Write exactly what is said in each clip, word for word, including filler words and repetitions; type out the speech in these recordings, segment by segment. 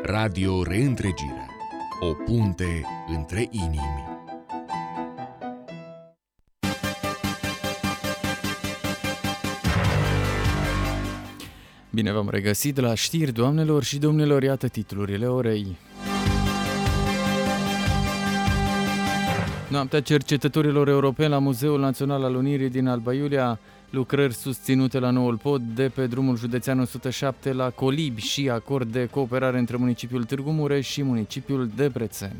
Radio Reîntregirea. O punte între inimi. Bine v-am regăsit la știri, doamnelor și domnilor, iată titlurile orei. Noaptea cercetătorilor europeni la Muzeul Național al Unirii din Alba Iulia, lucrări susținute la Noul Pod de pe drumul județean o sută șapte la Colibi și acord de cooperare între municipiul Târgu Mureș și municipiul Debrecen.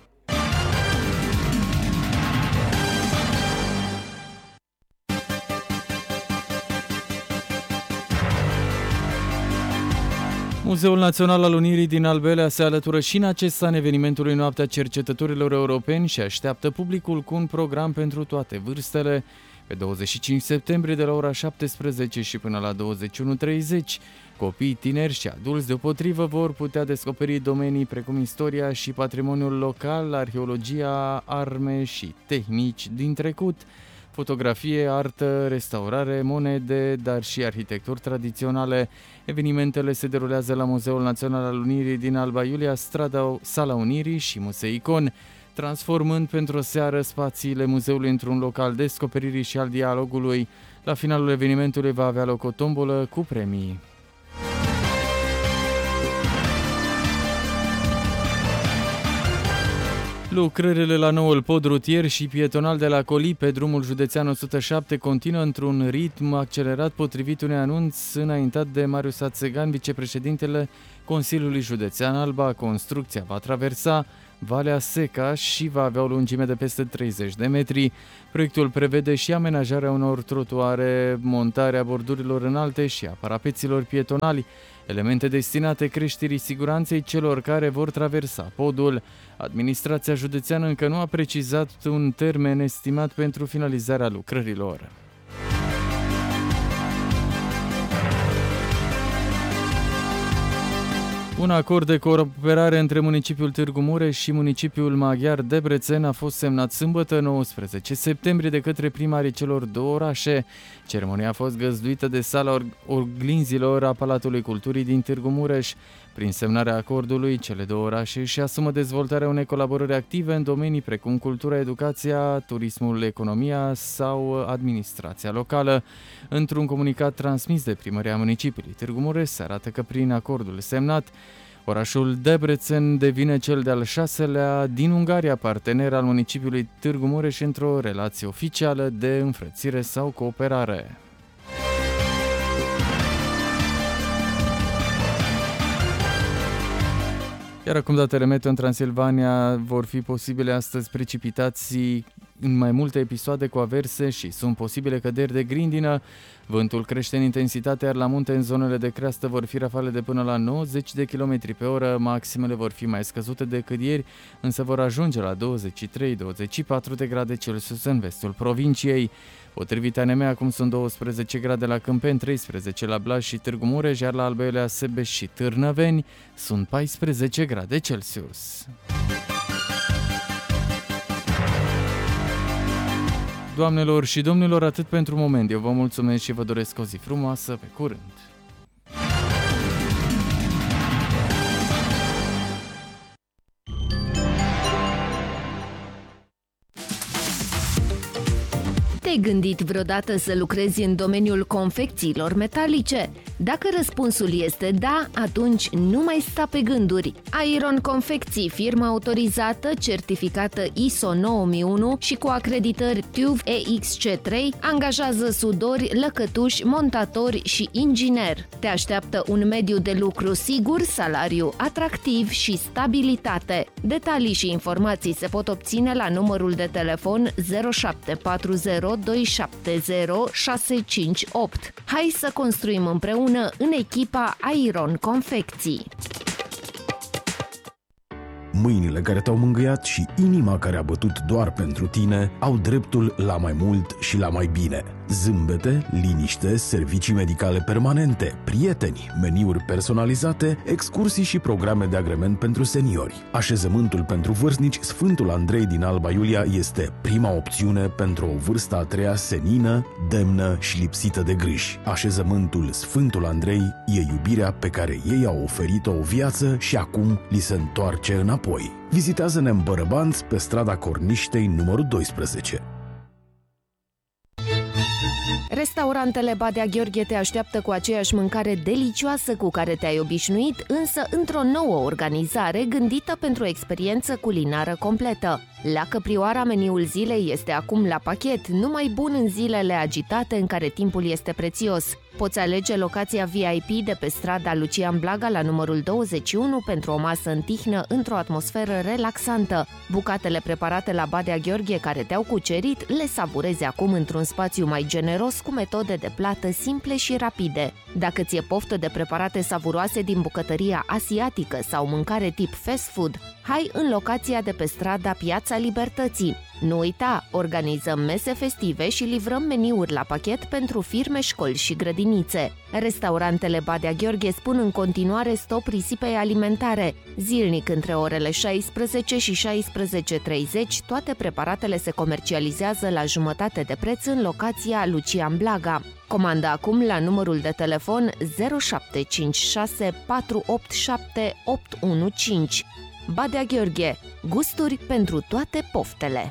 Muzeul Național al Unirii din Alba Iulia se alătură și în acest an evenimentului Noaptea Cercetătorilor Europeni și așteaptă publicul cu un program pentru toate vârstele. Pe douăzeci și cinci septembrie de la ora șaptesprezece și până la douăzeci și unu treizeci, copiii, tineri și adulți deopotrivă vor putea descoperi domenii precum istoria și patrimoniul local, arheologia, arme și tehnici din trecut, fotografie, artă, restaurare, monede, dar și arhitecturi tradiționale. Evenimentele se derulează la Muzeul Național al Unirii din Alba Iulia, strada Sala Unirii și Muzeicon, transformând pentru o seară spațiile muzeului într-un loc al descoperirii și al dialogului. La finalul evenimentului va avea loc o tombolă cu premii. Lucrările la noul pod rutier și pietonal de la Colibi pe drumul județean o sută șapte continuă într-un ritm accelerat potrivit unui anunț înaintat de Marius Atsegan, vicepreședintele Consiliului Județean Alba. Construcția va traversa Valea Seca și va avea o lungime de peste treizeci de metri. Proiectul prevede și amenajarea unor trotuare, montarea bordurilor înalte și a parapeților pietonali, elemente destinate creșterii siguranței celor care vor traversa podul. Administrația județeană încă nu a precizat un termen estimat pentru finalizarea lucrărilor. Un acord de cooperare între municipiul Târgu Mureș și municipiul maghiar Debrecen a fost semnat sâmbătă, nouăsprezece septembrie, de către primarii celor două orașe. Ceremonia a fost găzduită de Sala Oglinzilor a Palatului Culturii din Târgu Mureș. Prin semnarea acordului, cele două orașe își asumă dezvoltarea unei colaborări active în domenii precum cultura, educația, turismul, economia sau administrația locală. Într-un comunicat transmis de primăria municipiului Târgu Mureș se arată că prin acordul semnat, orașul Debrecen devine cel de-al șaselea din Ungaria partener al municipiului Târgu Mureș într-o relație oficială de înfrățire sau cooperare. Iar acum, datele meteo, în Transilvania vor fi posibile astăzi precipitații în mai multe episoade cu averse și sunt posibile căderi de grindină. Vântul crește în intensitate, iar la munte, în zonele de creastă, vor fi rafale de până la nouăzeci de kilometri pe oră. Maximele vor fi mai scăzute decât ieri, însă vor ajunge la douăzeci și trei - douăzeci și patru de grade Celsius în vestul provinciei. Potrivit A N M, acum sunt douăsprezece grade la Câmpeni, treisprezece la Blaj și Târgu Mureș, iar la Alba Iulia, Sebeș și Târnăveni sunt paisprezece grade Celsius. Doamnelor și domnilor, atât pentru moment. Eu vă mulțumesc și vă doresc o zi frumoasă. Pe curând! Te-ai gândit vreodată să lucrezi în domeniul confecțiilor metalice? Dacă răspunsul este da, atunci nu mai sta pe gânduri. Iron Confecții, firmă autorizată, certificată I S O nouă mii unu și cu acreditări T U V E X C trei, angajează sudori, lăcătuși, montatori și ingineri. Te așteaptă un mediu de lucru sigur, salariu atractiv și stabilitate. Detalii și informații se pot obține la numărul de telefon zero șapte patru zero doi șapte zero șase cinci opt. Hai să construim împreună în echipa Iron Confecții. Mâinile care te-au mângâiat și inima care a bătut doar pentru tine au dreptul la mai mult și la mai bine. Zâmbete, liniște, servicii medicale permanente, prieteni, meniuri personalizate, excursii și programe de agrement pentru seniori. Așezământul pentru vârstnici Sfântul Andrei din Alba Iulia este prima opțiune pentru o vârstă a treia senină, demnă și lipsită de griji. Așezământul Sfântul Andrei e iubirea pe care ei au oferit-o o viață și acum li se întoarce înapoi. Vizitează-ne în Bărăbanți, pe strada Corniștei, numărul doisprezece. Restaurantele Badea Gheorghe te așteaptă cu aceeași mâncare delicioasă cu care te-ai obișnuit, însă într-o nouă organizare gândită pentru o experiență culinară completă. La Căprioara, meniul zilei este acum la pachet, numai bun în zilele agitate în care timpul este prețios. Poți alege locația V I P de pe strada Lucian Blaga la numărul douăzeci și unu pentru o masă în tihnă într-o atmosferă relaxantă. Bucatele preparate la Badea Gheorghe care te-au cucerit le savurezi acum într-un spațiu mai generos cu metode de plată simple și rapide. Dacă ți-e poftă de preparate savuroase din bucătăria asiatică sau mâncare tip fast food, hai în locația de pe strada Piața Libertății. Nu uita, organizăm mese festive și livrăm meniuri la pachet pentru firme, școli și grădinițe. Restaurantele Badea Gheorghe spun în continuare stop risipei alimentare. Zilnic între orele șaisprezece și șaisprezece treizeci, toate preparatele se comercializează la jumătate de preț în locația Lucian Blaga. Comanda acum la numărul de telefon zero șapte cinci șase patru opt șapte opt unu cinci. Badea Gheorghe, gusturi pentru toate poftele.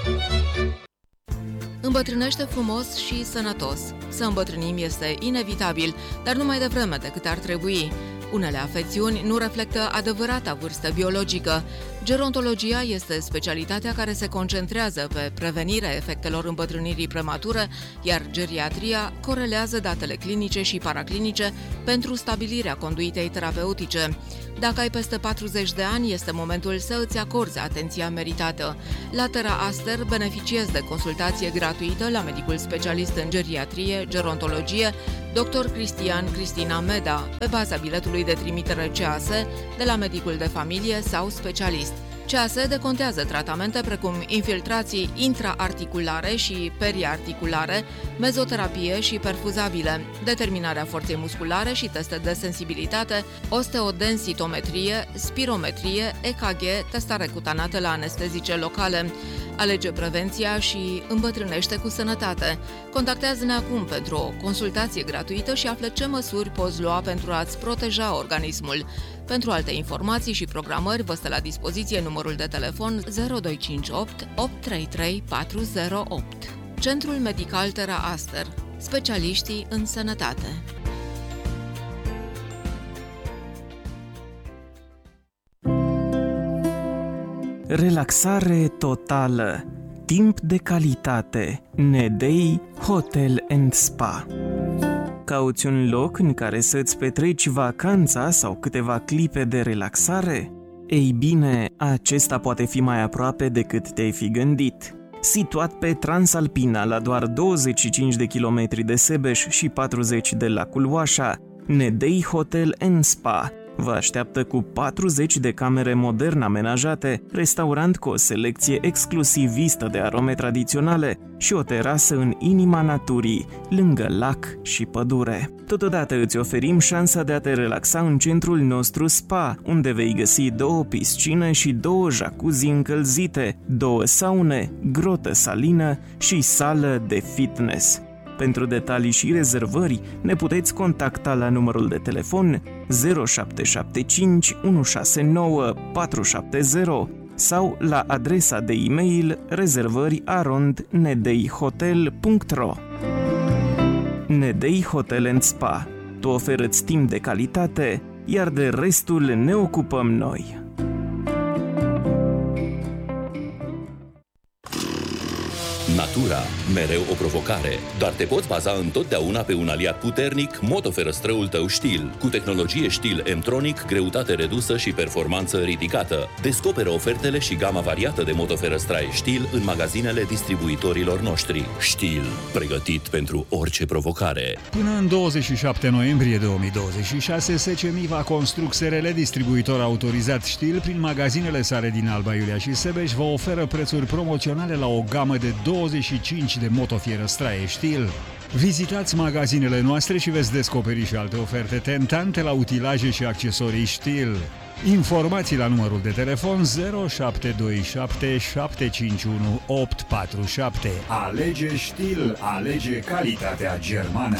Îmbătrânește frumos și sănătos. Să îmbătrânim este inevitabil, dar nu mai devreme decât ar trebui. Unele afecțiuni nu reflectă adevărata vârstă biologică. Gerontologia este specialitatea care se concentrează pe prevenirea efectelor îmbătrânirii premature, iar geriatria corelează datele clinice și paraclinice pentru stabilirea conduitei terapeutice. Dacă ai peste patruzeci de ani, este momentul să îți acorzi atenția meritată. La Tera Aster beneficiezi de consultație gratuită la medicul specialist în geriatrie, gerontologie, doctor Cristian Cristina Meda, pe baza biletului de trimitere C A S de la medicul de familie sau specialist. C A S decontează tratamente precum infiltrații intraarticulare și periarticulare, mezoterapie și perfuzabile, determinarea forței musculare și teste de sensibilitate, osteodensitometrie, spirometrie, E K G, testare cutanată la anestezice locale. Alege prevenția și îmbătrânește cu sănătate. Contactează-ne acum pentru o consultație gratuită și află ce măsuri poți lua pentru a-ți proteja organismul. Pentru alte informații și programări vă stă la dispoziție numărul de telefon zero doi cinci opt opt trei trei patru zero opt. Centrul Medical Tera Aster. Specialiștii în sănătate. Relaxare totală. Timp de calitate. Nedei Hotel and Spa. Cauți un loc în care să-ți petreci vacanța sau câteva clipe de relaxare? Ei bine, acesta poate fi mai aproape decât te-ai fi gândit. Situat pe Transalpina, la doar douăzeci și cinci de kilometri de Sebeș și patruzeci de lacul Oașa, Nedei Hotel and Spa vă așteaptă cu patruzeci de camere modern amenajate, restaurant cu o selecție exclusivistă de arome tradiționale și o terasă în inima naturii, lângă lac și pădure. Totodată îți oferim șansa de a te relaxa în centrul nostru spa, unde vei găsi două piscine și două jacuzzi încălzite, două saune, grotă salină și sală de fitness. Pentru detalii și rezervări, ne puteți contacta la numărul de telefon zero șapte șapte cinci unu șase nouă patru șapte zero sau la adresa de e-mail rezervări arond nedeihotel punct ro. Nedei Hotel and Spa. Tu oferă-ți timp de calitate, iar de restul ne ocupăm noi. Natura, mereu o provocare, dar te poți baza întotdeauna pe un aliat puternic, motoferăstrăul tău Stihl, cu tehnologie Stihl M-Tronic, greutate redusă și performanță ridicată. Descoperă ofertele și gama variată de motoferăstraie Stihl în magazinele distribuitorilor noștri. Stihl, pregătit pentru orice provocare. Până în douăzeci și șapte noiembrie două mii douăzeci și șase, S C Miva Construc S R L, distribuitor autorizat Stihl, prin magazinele sale din Alba Iulia și Sebeș, vă oferă prețuri promoționale la o gamă de douăzeci și cinci de motofierăstraie Stihl. Vizitați magazinele noastre și veți descoperi și alte oferte tentante la utilaje și accesorii Stihl. Informații la numărul de telefon zero șapte doi șapte șapte cinci unu opt patru șapte. Alege Stihl, alege calitatea germană.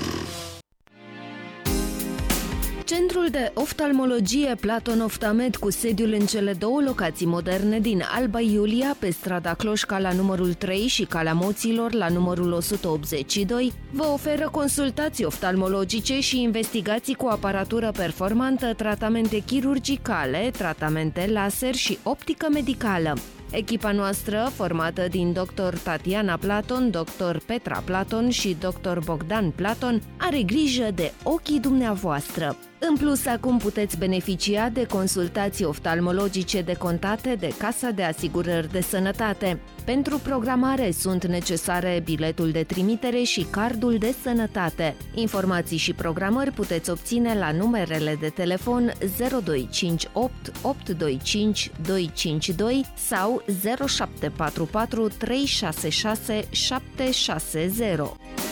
Centrul de oftalmologie Platon Oftamed, cu sediul în cele două locații moderne din Alba Iulia, pe strada Cloșca la numărul trei și Calea Moților la numărul o sută optzeci și doi, vă oferă consultații oftalmologice și investigații cu aparatură performantă, tratamente chirurgicale, tratamente laser și optică medicală. Echipa noastră, formată din doctor Tatiana Platon, doctor Petra Platon și doctor Bogdan Platon, are grijă de ochii dumneavoastră. În plus, acum puteți beneficia de consultații oftalmologice decontate de Casa de Asigurări de Sănătate. Pentru programare sunt necesare biletul de trimitere și cardul de sănătate. Informații și programări puteți obține la numerele de telefon zero doi cinci opt opt doi cinci doi cinci doi sau zero șapte patru patru trei șase șase șapte șase zero.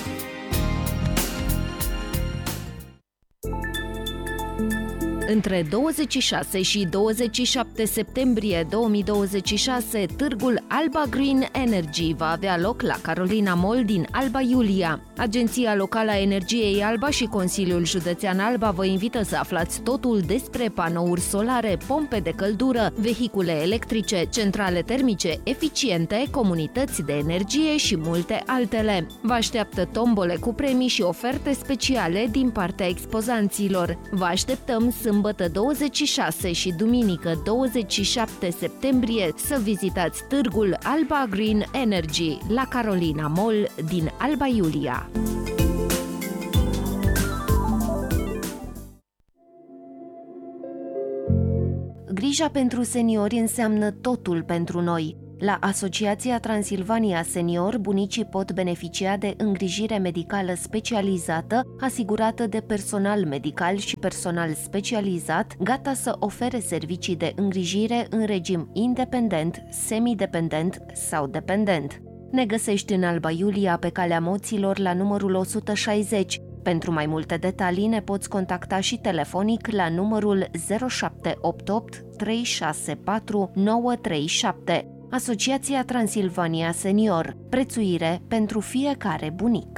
Între douăzeci și șase și douăzeci și șapte septembrie două mii douăzeci și șase, târgul Alba Green Energy va avea loc la Carolina Mall din Alba Iulia. Agenția Locală a Energiei Alba și Consiliul Județean Alba vă invită să aflați totul despre panouri solare, pompe de căldură, vehicule electrice, centrale termice eficiente, comunități de energie și multe altele. Vă așteaptă tombole cu premii și oferte speciale din partea expozanților. Vă așteptăm sâmbătă douăzeci și șase și duminică douăzeci și șapte septembrie să vizitați târgul Alba Green Energy la Carolina Mall din Alba Iulia. Grija pentru seniori înseamnă totul pentru noi. La Asociația Transilvania Senior, bunicii pot beneficia de îngrijire medicală specializată, asigurată de personal medical și personal specializat, gata să ofere servicii de îngrijire în regim independent, semidependent sau dependent. Ne găsești în Alba Iulia, pe Calea Moților, la numărul o sută șaizeci. Pentru mai multe detalii ne poți contacta și telefonic la numărul zero șapte opt opt trei șase patru nouă trei șapte. Asociația Transilvania Senior. Prețuire pentru fiecare bunic.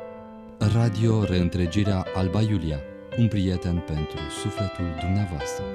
Radio Reîntregirea Alba Iulia. Un prieten pentru sufletul dumneavoastră.